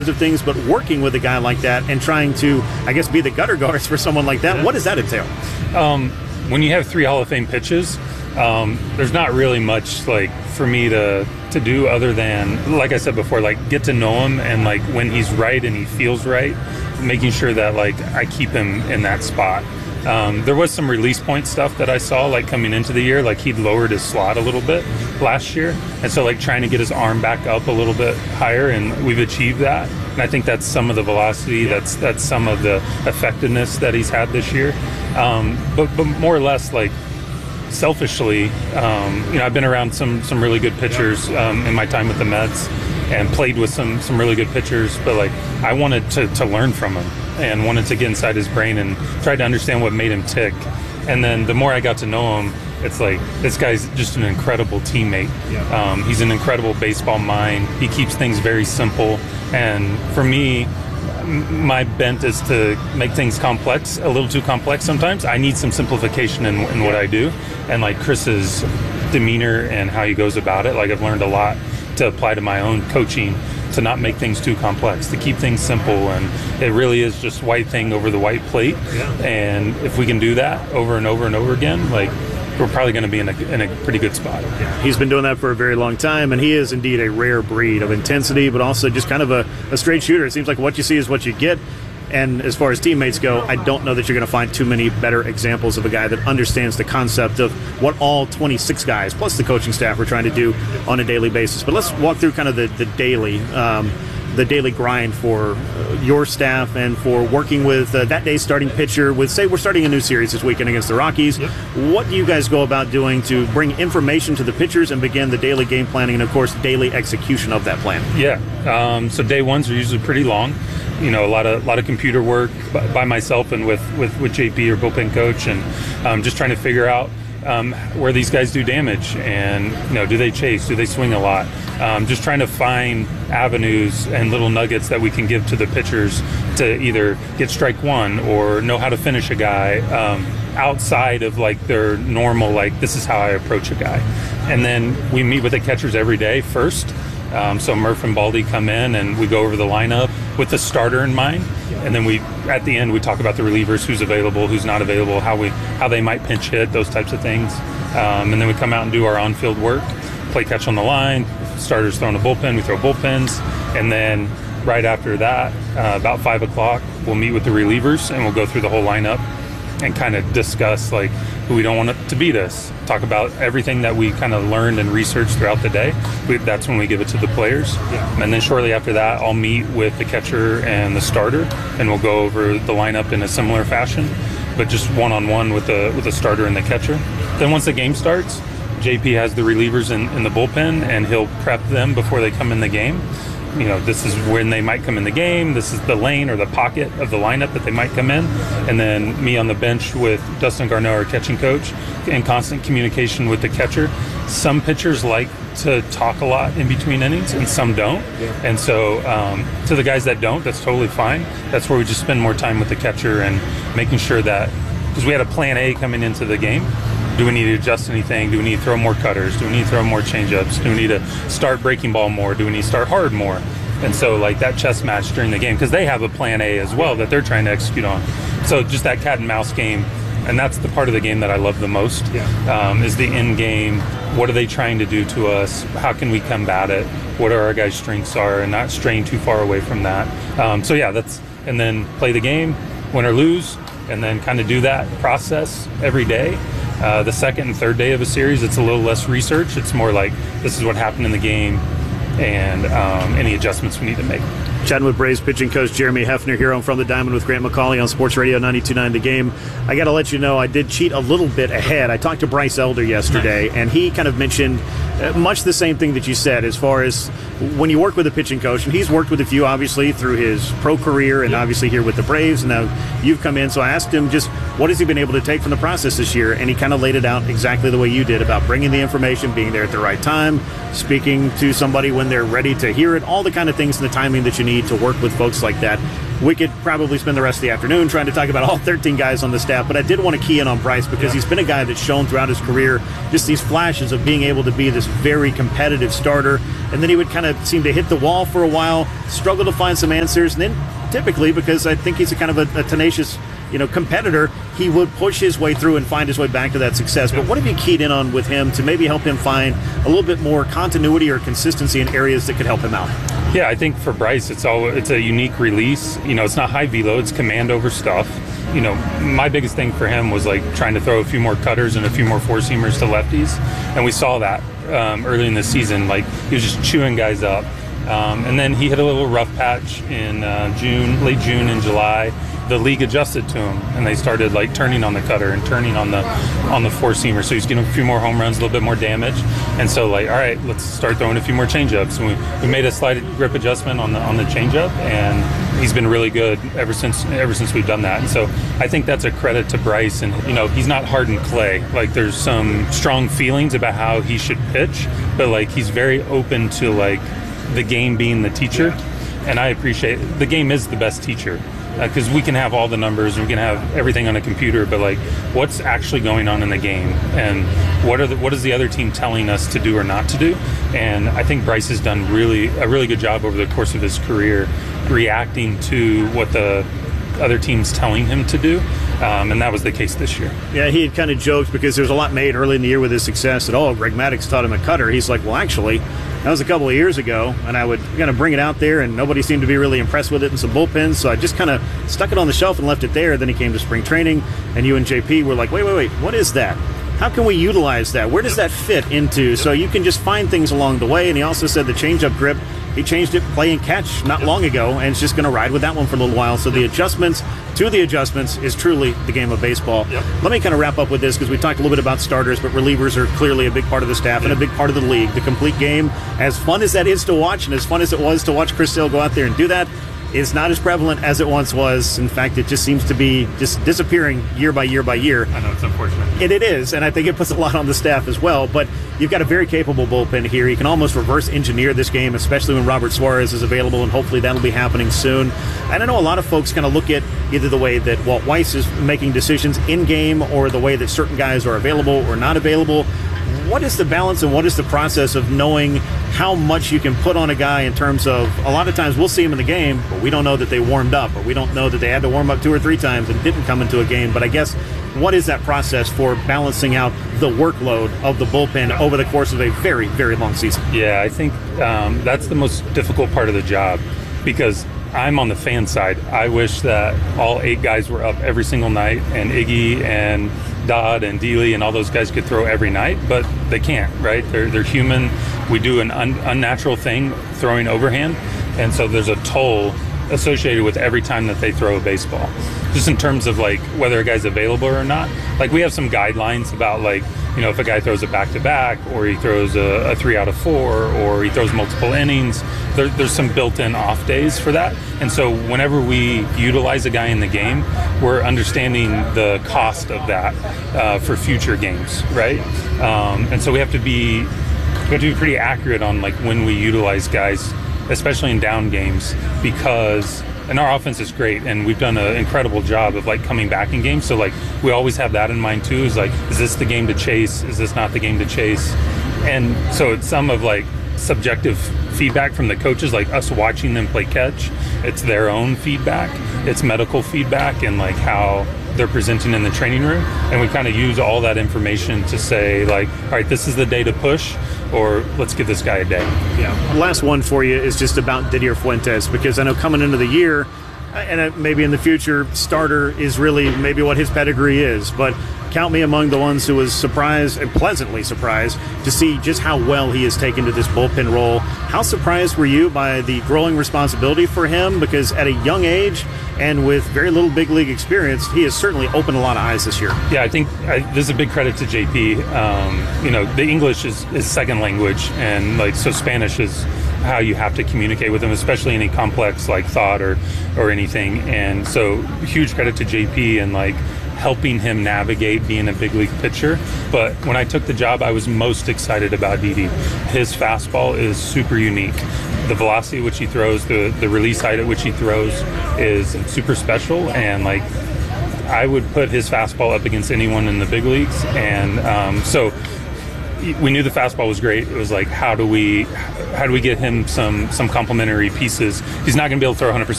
of things, but working with a guy like that and trying to, I guess, be the gutter guards for someone like that, what does that entail? When you have 3 Hall of Fame pitches, there's not really much like for me to do other than, like I said before, like get to know him, and like when he's right and he feels right, making sure that like I keep him in that spot. There was some release point stuff that I saw like coming into the year, like he'd lowered his slot a little bit last year, and so like trying to get his arm back up a little bit higher, and we've achieved that. And I think that's some of the velocity, that's some of the effectiveness that he's had this year. But more or less, like selfishly, I've been around some really good pitchers in my time with the Mets, and played with some really good pitchers, but like I wanted to learn from him and wanted to get inside his brain and try to understand what made him tick. And then the more I got to know him, it's like this guy's just an incredible teammate. He's an incredible baseball mind. He keeps things very simple, and for me, my bent is to make things complex, a little too complex sometimes. I need some simplification in what I do, and like Chris's demeanor and how he goes about it, like I've learned a lot to apply to my own coaching, to not make things too complex, to keep things simple, and it really is just white thing over the white plate. And if we can do that over and over and over again, like we're probably going to be in a pretty good spot. He's been doing that for a very long time, and he is indeed a rare breed of intensity, but also just kind of a straight shooter. It seems like what you see is what you get. And as far as teammates go, I don't know that you're going to find too many better examples of a guy that understands the concept of what all 26 guys, plus the coaching staff, are trying to do on a daily basis. But let's walk through kind of the daily grind for your staff and for working with that day's starting pitcher. With, say, we're starting a new series this weekend against the Rockies. What do you guys go about doing to bring information to the pitchers and begin the daily game planning and, of course, daily execution of that plan? So day ones are usually pretty long. A lot of computer work by myself and with JP, or bullpen coach, and just trying to figure out where these guys do damage, and do they chase, do they swing a lot, just trying to find avenues and little nuggets that we can give to the pitchers to either get strike one or know how to finish a guy outside of like their normal, like this is how I approach a guy. And then we meet with the catchers every day first. So Murph and Baldy come in and we go over the lineup with the starter in mind, and then at the end we talk about the relievers, who's available, who's not available, how they might pinch hit, those types of things, and then we come out and do our on-field work, play catch on the line, starters throwing a bullpen, we throw bullpens, and then right after that, about 5 o'clock, we'll meet with the relievers and we'll go through the whole lineup and kind of discuss like who we don't want to beat us, talk about everything that we kind of learned and researched throughout the day. That's when we give it to the players. And then shortly after that, I'll meet with the catcher and the starter, and we'll go over the lineup in a similar fashion, but just one-on-one with the starter and the catcher. Then once the game starts, JP has the relievers in the bullpen, and he'll prep them before they come in the game. This is when they might come in the game. This is the lane or the pocket of the lineup that they might come in. And then me on the bench with Dustin Garneau, our catching coach, in constant communication with the catcher. Some pitchers like to talk a lot in between innings, and some don't. And so to the guys that don't, that's totally fine. That's where we just spend more time with the catcher and making sure that, because we had a plan A coming into the game. Do we need to adjust anything? Do we need to throw more cutters? Do we need to throw more changeups? Do we need to start breaking ball more? Do we need to start hard more? And so like that chess match during the game, because they have a plan A as well that they're trying to execute on. So just that cat and mouse game, and that's the part of the game that I love the most, is the end game. What are they trying to do to us? How can we combat it? What are our guys' strengths are, and not straying too far away from that. And then play the game, win or lose, and then kind of do that process every day. The second and third day of a series, it's a little less research. It's more like, this is what happened in the game, and any adjustments we need to make. Chatting with Braves pitching coach Jeremy Hefner here on From the Diamond with Grant McCauley on Sports Radio 92.9 The Game. I got to let you know I did cheat a little bit ahead. I talked to Bryce Elder yesterday, and he kind of mentioned much the same thing that you said as far as when you work with a pitching coach, and he's worked with a few obviously through his pro career and obviously here with the Braves, and now you've come in. So I asked him just what has he been able to take from the process this year, and he kind of laid it out exactly the way you did about bringing the information, being there at the right time, speaking to somebody when they're ready to hear it, all the kind of things and the timing that you need to work with folks like that. We could probably spend the rest of the afternoon trying to talk about all 13 guys on the staff, but I did want to key in on Bryce because he's been a guy that's shown throughout his career just these flashes of being able to be this very competitive starter, and then he would kind of seem to hit the wall for a while, struggle to find some answers, and then typically, because I think he's a kind of a tenacious competitor, he would push his way through and find his way back to that success. But what have you keyed in on with him to maybe help him find a little bit more continuity or consistency in areas that could help him out? Yeah, I think for Bryce, it's a unique release. It's not high velo, it's command over stuff. My biggest thing for him was like trying to throw a few more cutters and a few more four-seamers to lefties, and we saw that early in the season. Like, he was just chewing guys up. And then he hit a little rough patch in late June and July. The league adjusted to him, and they started like turning on the cutter and turning on the four-seamer. So he's getting a few more home runs, a little bit more damage. And so, like, all right, let's start throwing a few more changeups. And we made a slight grip adjustment on the changeup, and he's been really good ever since we've done that. And so I think that's a credit to Bryce. And he's not hardened clay. Like, there's some strong feelings about how he should pitch, but like he's very open to like the game being the teacher. And I appreciate the game is the best teacher. Because we can have all the numbers, we can have everything on a computer, but like, what's actually going on in the game, and what is the other team telling us to do or not to do? And I think Bryce has done a really good job over the course of his career, reacting to what the other team's telling him to do, and that was the case this year. Yeah, he had kind of joked because there was a lot made early in the year with his success that, Greg Maddux taught him a cutter. He's like, well, actually, that was a couple of years ago, and I would kind of bring it out there, and nobody seemed to be really impressed with it in some bullpens, so I just kind of stuck it on the shelf and left it there. Then he came to spring training, and you and JP were like, wait, what is that? How can we utilize that? Where does that fit into? So you can just find things along the way, and he also said the changeup grip, he changed it play and catch not long ago, and it's just going to ride with that one for a little while. So the adjustments to the adjustments is truly the game of baseball. Let me kind of wrap up with this because we talked a little bit about starters, but relievers are clearly a big part of the staff and a big part of the league. The complete game, as fun as that is to watch, and as fun as it was to watch Chris Sale go out there and do that, is not as prevalent as it once was. In fact, it just seems to be just disappearing year by year by year. I know, it's unfortunate. And it is, and I think it puts a lot on the staff as well. But you've got a very capable bullpen here. You can almost reverse engineer this game, especially when Robert Suarez is available, and hopefully that'll be happening soon. And I know a lot of folks kind of look at either the way that Walt Weiss is making decisions in-game or the way that certain guys are available or not available. What is the balance and what is the process of knowing how much you can put on a guy in terms of, a lot of times we'll see him in the game, but we don't know that they warmed up, or we don't know that they had to warm up 2 or 3 times and didn't come into a game. But I guess, what is that process for balancing out the workload of the bullpen over the course of a very, very long season? Yeah, I think that's the most difficult part of the job, because I'm on the fan side. I wish that all 8 guys were up every single night, and Iggy and Dodd and Dealey and all those guys could throw every night, but they can't, right? They're human. We do an unnatural thing, throwing overhand, and so there's a toll associated with every time that they throw a baseball. Just in terms of like whether a guy's available or not. Like, we have some guidelines about like, if a guy throws a back-to-back, or he throws a 3 out of 4, or he throws multiple innings, there's some built-in off days for that. And so whenever we utilize a guy in the game, we're understanding the cost of that for future games, right? And so we have to be pretty accurate on like when we utilize guys, especially in down games, because our offense is great, and we've done an incredible job of like coming back in games. So like, we always have that in mind too, is like, is this the game to chase? Is this not the game to chase? And so it's some of like subjective feedback from the coaches, like us watching them play catch. It's their own feedback, it's medical feedback, and like how they're presenting in the training room, and we kind of use all that information to say like, all right, this is the day to push, or let's give this guy a day. Yeah. Last one for you is just about Didier Fuentes, because I know coming into the year, and maybe in the future, starter is really maybe what his pedigree is, but count me among the ones who was surprised, and pleasantly surprised, to see just how well he has taken to this bullpen role. How surprised were you by the growing responsibility for him? Because at a young age and with very little big league experience, he has certainly opened a lot of eyes this year. Yeah, I think this is a big credit to JP. The English is second language, and like, so Spanish is how you have to communicate with him, especially any complex like thought or anything. And so huge credit to JP and like helping him navigate being a big league pitcher. But when I took the job, I was most excited about Didi. His fastball is super unique. the velocity at which he throws, the release height at which he throws is super special, and like I would put his fastball up against anyone in the big leagues, and so we knew the fastball was great. It was like, how do we get him some complementary pieces? He's not going to be able to throw 100%